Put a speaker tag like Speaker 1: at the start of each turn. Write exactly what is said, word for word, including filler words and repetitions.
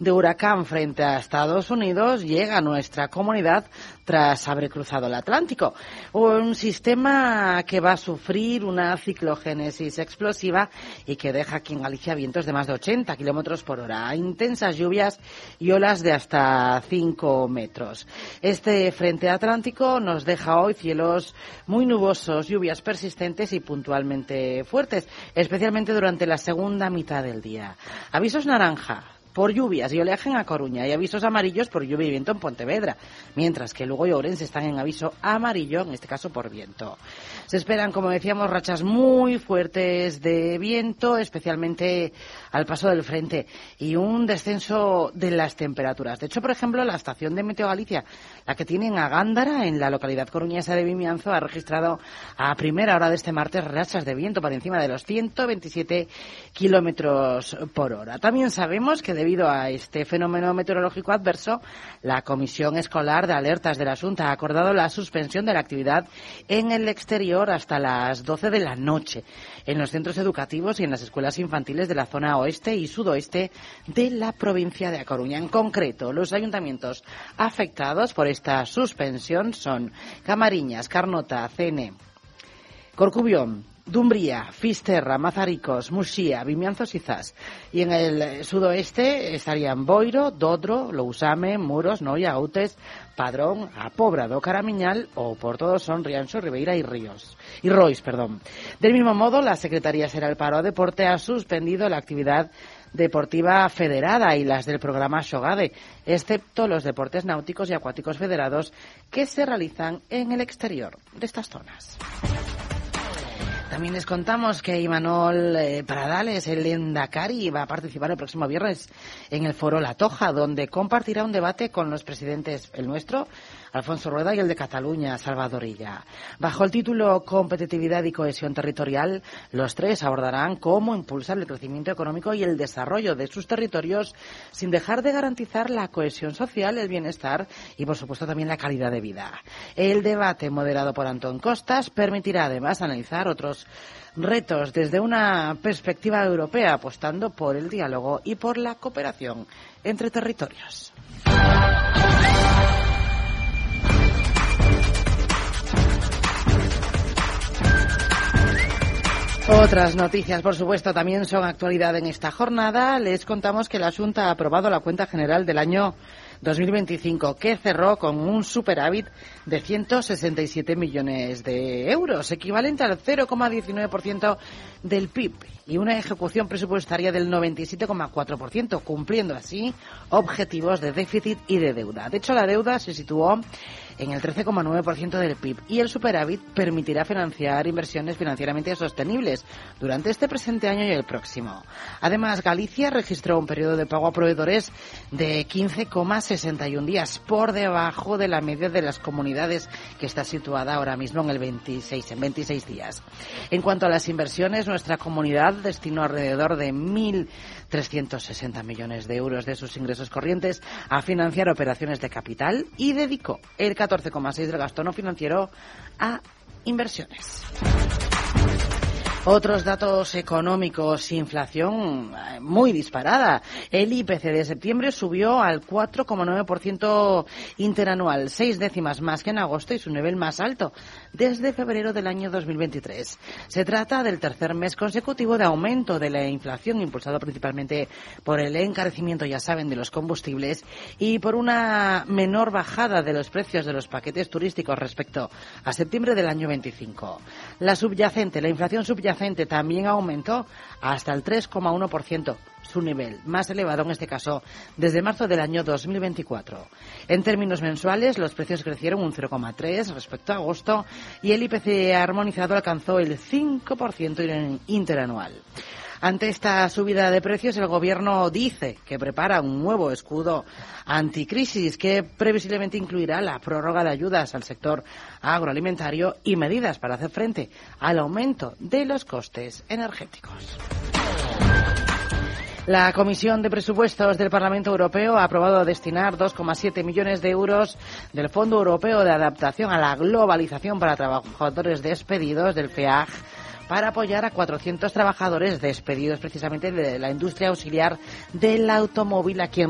Speaker 1: de huracán frente a Estados Unidos llega a nuestra comunidad tras haber cruzado el Atlántico. Un sistema que va a sufrir una ciclogénesis explosiva y que deja aquí en Galicia vientos de más de ochenta kilómetros por hora, intensas lluvias y olas de hasta cinco metros. Este frente atlántico nos deja hoy cielos muy nubosos, lluvias persistentes y puntualmente fuertes, especialmente durante la segunda mitad del día. Avisos naranja por lluvias y oleaje en A Coruña y avisos amarillos por lluvia y viento en Pontevedra, mientras que Lugo y Ourense están en aviso amarillo, en este caso por viento. Se esperan, como decíamos, rachas muy fuertes de viento, especialmente al paso del frente, y un descenso de las temperaturas. De hecho, por ejemplo, la estación de Meteo Galicia, la que tienen a Gándara, en la localidad coruñesa de Vimianzo, ha registrado a primera hora de este martes rachas de viento por encima de los ciento veintisiete kilómetros por hora. También sabemos que debido a este fenómeno meteorológico adverso, la Comisión Escolar de Alertas de la Xunta ha acordado la suspensión de la actividad en el exterior hasta las doce de la noche en los centros educativos y en las escuelas infantiles de la zona oeste y sudoeste de la provincia de A Coruña. En concreto, los ayuntamientos afectados por esta suspensión son Camariñas, Carnota, Cene, Corcubión, Dumbría, Fisterra, Mazaricos, Muxía, Vimianzos y Zas. Y en el sudoeste estarían Boiro, Dodro, Lousame, Muros, Noia, Gautes, Padrón, A Pobra do Caramiñal o por todos son Rianxo, Ribeira y Ríos. Y Rois, perdón. Del mismo modo, la Secretaría Xeral del Paro a Deporte ha suspendido la actividad deportiva federada y las del programa Xogade, excepto los deportes náuticos y acuáticos federados que se realizan en el exterior de estas zonas. También les contamos que Imanol eh, Pradales, el Lehendakari, va a participar el próximo viernes en el Foro La Toja, donde compartirá un debate con los presidentes, el nuestro, Alfonso Rueda, y el de Cataluña, Salvador Illa. Bajo el título Competitividad y Cohesión Territorial, los tres abordarán cómo impulsar el crecimiento económico y el desarrollo de sus territorios sin dejar de garantizar la cohesión social, el bienestar y, por supuesto, también la calidad de vida. El debate, moderado por Antón Costas, permitirá además analizar otros retos desde una perspectiva europea, apostando por el diálogo y por la cooperación entre territorios. Otras noticias, por supuesto, también son actualidad en esta jornada. Les contamos que la Xunta ha aprobado la cuenta general del año dos mil veinticinco, que cerró con un superávit de ciento sesenta y siete millones de euros, equivalente al cero coma diecinueve por ciento del P I B, y una ejecución presupuestaria del noventa y siete coma cuatro por ciento, cumpliendo así objetivos de déficit y de deuda. De hecho, la deuda se situó en el trece coma nueve por ciento del P I B y el superávit permitirá financiar inversiones financieramente sostenibles durante este presente año y el próximo. Además, Galicia registró un periodo de pago a proveedores de quince coma sesenta y uno días, por debajo de la media de las comunidades, que está situada ahora mismo en el veintiséis, en veintiséis días. En cuanto a las inversiones, nuestra comunidad destinó alrededor de mil trescientos sesenta millones de euros de sus ingresos corrientes a financiar operaciones de capital y dedicó el catorce coma seis por ciento del gasto no financiero a inversiones. Otros datos económicos: inflación muy disparada. El I P C de septiembre subió al cuatro coma nueve por ciento interanual, seis décimas más que en agosto y su nivel más alto desde febrero del año dos mil veintitrés. Se trata del tercer mes consecutivo de aumento de la inflación, impulsado principalmente por el encarecimiento, ya saben, de los combustibles y por una menor bajada de los precios de los paquetes turísticos respecto a septiembre del año veinticinco. La subyacente, la inflación subyacente también aumentó hasta el tres coma uno por ciento, su nivel más elevado en este caso desde marzo del año dos mil veinticuatro. En términos mensuales, los precios crecieron un cero coma tres por ciento respecto a agosto y el I P C armonizado alcanzó el cinco por ciento interanual. Ante esta subida de precios, el Gobierno dice que prepara un nuevo escudo anticrisis que previsiblemente incluirá la prórroga de ayudas al sector agroalimentario y medidas para hacer frente al aumento de los costes energéticos. La Comisión de Presupuestos del Parlamento Europeo ha aprobado destinar dos coma siete millones de euros del Fondo Europeo de Adaptación a la Globalización para trabajadores despedidos del F E A G para apoyar a cuatrocientos trabajadores despedidos precisamente de la industria auxiliar del automóvil aquí en